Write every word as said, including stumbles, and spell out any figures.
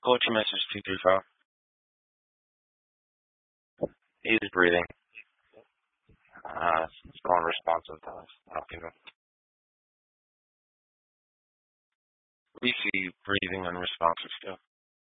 Go to message two three five. He's breathing. Uh, it's going responsive to us. Talking to him. We see breathing unresponsive still.